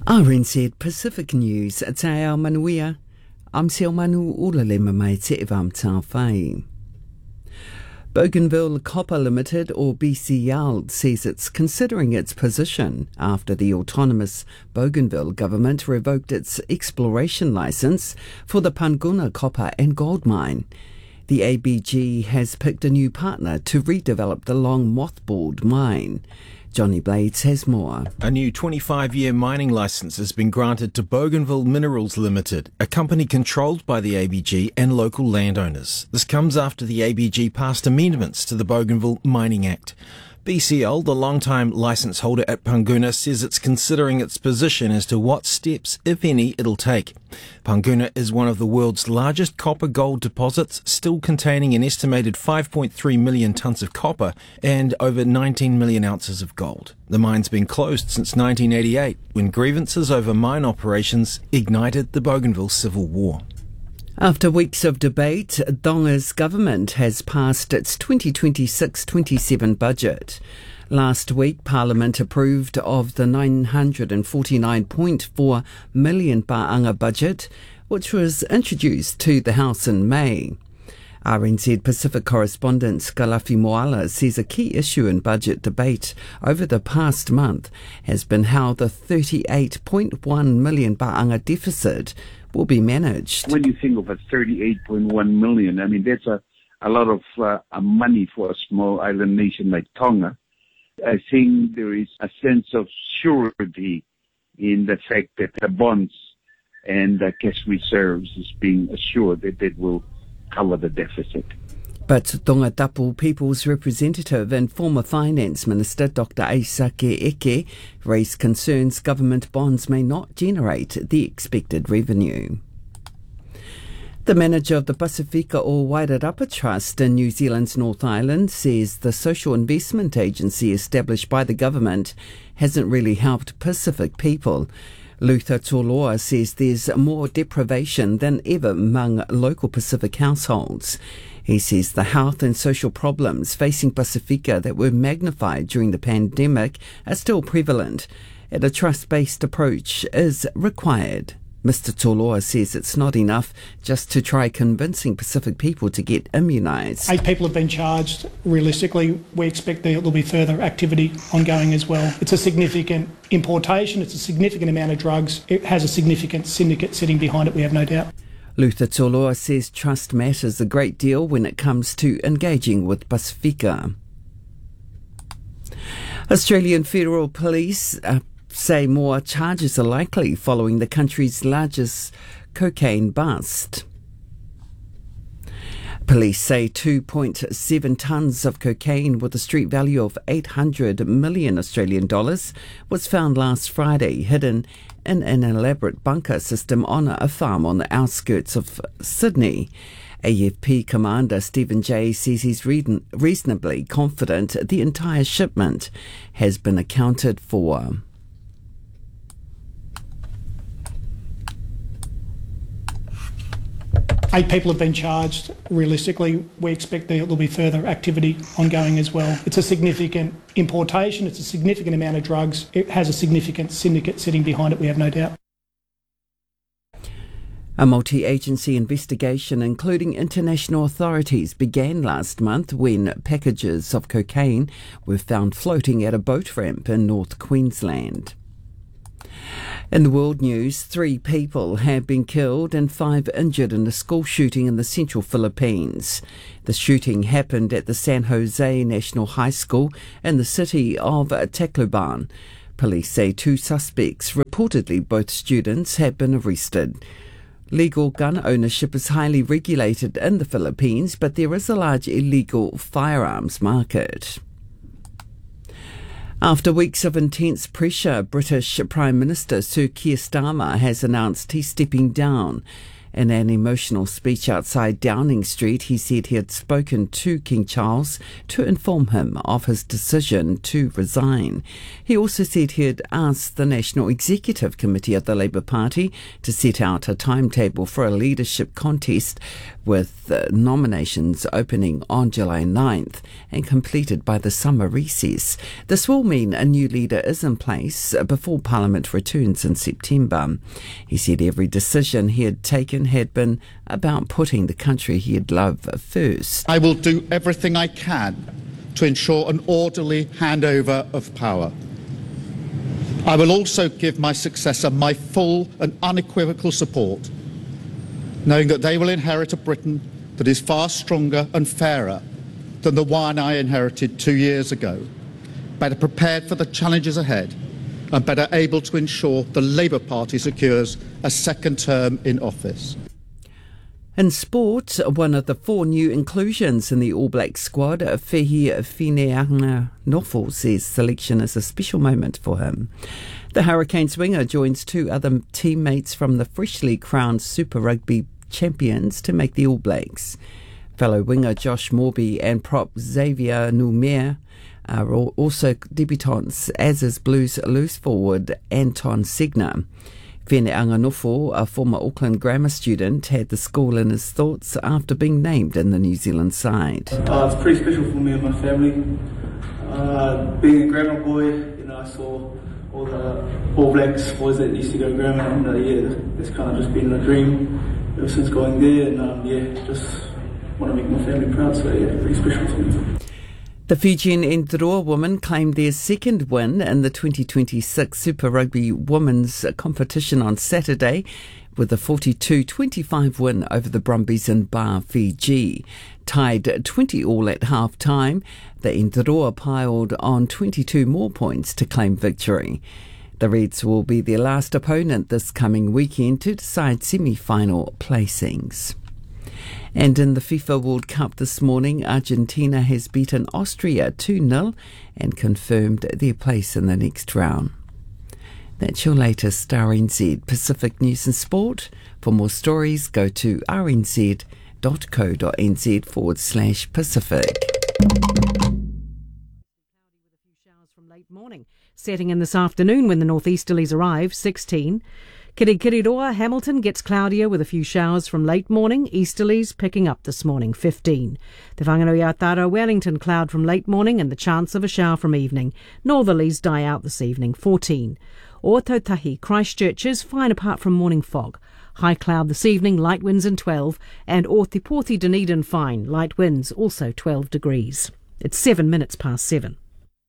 RNZ Pacific News, Te ao manuia. I'm Seo Manu Ulalema mai te evam tā whai. Bougainville Copper Limited, or BCL, says it's considering its position after the autonomous Bougainville government revoked its exploration licence for the Panguna copper and gold mine. The ABG has picked a new partner to redevelop the long mothballed mine. Johnny Blades has more. A new 25-year mining licence has been granted to Bougainville Minerals Limited, a company controlled by the ABG and local landowners. This comes after the ABG passed amendments to the Bougainville Mining Act. BCL, the long-time licence holder at Panguna, says it's considering its position as to what steps, if any, it'll take. Panguna is one of the world's largest copper-gold deposits, still containing an estimated 5.3 million tonnes of copper and over 19 million ounces of gold. The mine's been closed since 1988, when grievances over mine operations ignited the Bougainville Civil War. After weeks of debate, Tonga's government has passed its 2026-27 budget. Last week, Parliament approved of the 949.4 million pāanga budget, which was introduced to the House in May. RNZ Pacific correspondent Skalafi Moala says a key issue in budget debate over the past month has been how the 38.1 million pāanga deficit will be managed. When you think of a 38.1 million, I mean, that's a lot of money for a small island nation like Tonga. I think there is a sense of surety in the fact that the bonds and the cash reserves is being assured that it will cover the deficit. But Tonga Tapu People's representative and former Finance Minister Dr. Aisake Eke raised concerns government bonds may not generate the expected revenue. The manager of the Pasifika o Wairarapa Trust in New Zealand's North Island says the social investment agency established by the government hasn't really helped Pacific people. Luther Toloa says there's more deprivation than ever among local Pacific households. He says the health and social problems facing Pasifika that were magnified during the pandemic are still prevalent, and a trust-based approach is required. Mr. Toloa says it's not enough just to try convincing Pacific people to get immunised. 8 people have been charged. Realistically, we expect there'll be further activity ongoing as well. It's a significant importation, it's a significant amount of drugs. It has a significant syndicate sitting behind it, we have no doubt. Luther Toloa says trust matters a great deal when it comes to engaging with Pasifika. Australian Federal Police say more charges are likely following the country's largest cocaine bust. Police say 2.7 tonnes of cocaine with a street value of 800 million Australian dollars was found last Friday, hidden in an elaborate bunker system on a farm on the outskirts of Sydney. AFP commander Stephen Jay says he's reasonably confident the entire shipment has been accounted for. Eight people have been charged. Realistically, we expect there'll be further activity ongoing as well. It's a significant importation, it's a significant amount of drugs. It has a significant syndicate sitting behind it, we have no doubt. A multi-agency investigation, including international authorities, began last month when packages of cocaine were found floating at a boat ramp in North Queensland. In the world news, 3 people have been killed and 5 injured in a school shooting in the central Philippines. The shooting happened at the San Jose National High School in the city of Tacloban. Police say 2 suspects, reportedly both students, have been arrested. Legal gun ownership is highly regulated in the Philippines, but there is a large illegal firearms market. After weeks of intense pressure, British Prime Minister Sir Keir Starmer has announced he's stepping down In an emotional speech outside Downing Street, he said he had spoken to King Charles to inform him of his decision to resign. He also said he had asked the National Executive Committee of the Labour Party to set out a timetable for a leadership contest, with nominations opening on July 9th and completed by the summer recess. This will mean a new leader is in place before Parliament returns in September. He said every decision he had taken had been about putting the country he'd love first. I will do everything I can to ensure an orderly handover of power. I will also give my successor my full and unequivocal support, knowing that they will inherit a Britain that is far stronger and fairer than the one I inherited 2 years ago, better prepared for the challenges ahead and better able to ensure the Labour Party secures a second term in office. In sport, one of the 4 new inclusions in the All Black squad, Fehi Fineanga-Nofo, says selection is a special moment for him. The Hurricanes winger joins 2 other teammates from the freshly crowned Super Rugby champions to make the All Blacks. Fellow winger Josh Morby and prop Xavier Numer are also debutants, as is Blues loose forward Anton Segner. Fineanga-Nofo, a former Auckland grammar student, had the school in his thoughts after being named in the New Zealand side. It's pretty special for me and my family. Being a grammar boy, I saw all the All Blacks boys that used to go to grammar, and it's kind of just been a dream ever since going there, and just want to make my family proud, so pretty special for me. The Fijian Ndroa women claimed their second win in the 2026 Super Rugby Women's competition on Saturday, with a 42-25 win over the Brumbies in Bar, Fiji. Tied 20-all at half-time, the Ndroa piled on 22 more points to claim victory. The Reds will be their last opponent this coming weekend to decide semi-final placings. And in the FIFA World Cup this morning, Argentina has beaten Austria 2-0 and confirmed their place in the next round. That's your latest RNZ Pacific News and Sport. For more stories, go to rnz.co.nz/Pacific. From late morning, setting in this afternoon when the northeasterlies arrive, 16. Kirikiriroa, Hamilton gets cloudier with a few showers from late morning. Easterlies picking up this morning, 15. Te Whangaroa-Atara, Wellington, cloud from late morning and the chance of a shower from evening. Northerlies die out this evening, 14. Ōtautahi, Christchurch fine apart from morning fog. High cloud this evening, light winds and 12. And Ōtepoti, Dunedin fine, light winds, also 12 degrees. It's 7 minutes past 7.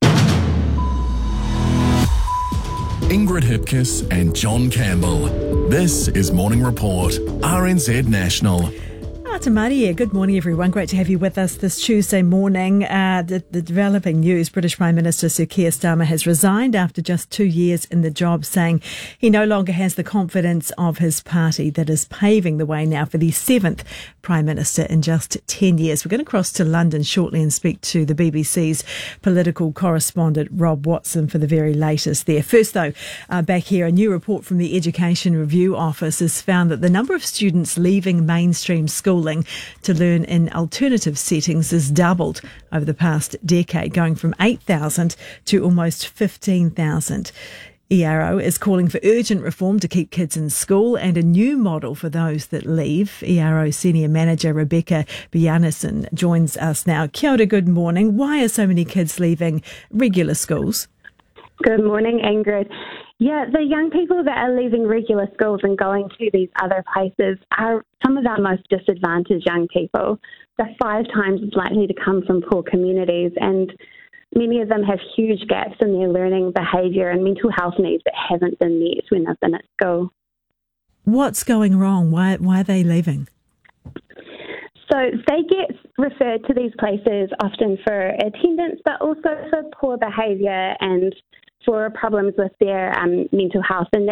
Ingrid Hipkiss and John Campbell. This is Morning Report, RNZ National. Te Maria, good morning everyone. Great to have you with us this Tuesday morning. The developing news, British Prime Minister Sir Keir Starmer has resigned after just 2 years in the job, saying he no longer has the confidence of his party that is paving the way now for the 7th Prime Minister in just 10 years. We're going to cross to London shortly and speak to the BBC's political correspondent Rob Watson for the very latest there. First though, back here, a new report from the Education Review Office has found that the number of students leaving mainstream schooling to learn in alternative settings has doubled over the past decade, going from 8,000 to almost 15,000. ERO is calling for urgent reform to keep kids in school and a new model for those that leave. ERO Senior Manager Rebecca Bjarnason joins us now. Kia ora, good morning. Why are so many kids leaving regular schools? Good morning, Ingrid. Yeah, the young people that are leaving regular schools and going to these other places are some of our most disadvantaged young people. They're 5 times as likely to come from poor communities, and many of them have huge gaps in their learning, behaviour and mental health needs that haven't been met when they've been at school. What's going wrong? Why are they leaving? So they get referred to these places often for attendance, but also for poor behaviour and for problems with their mental health, and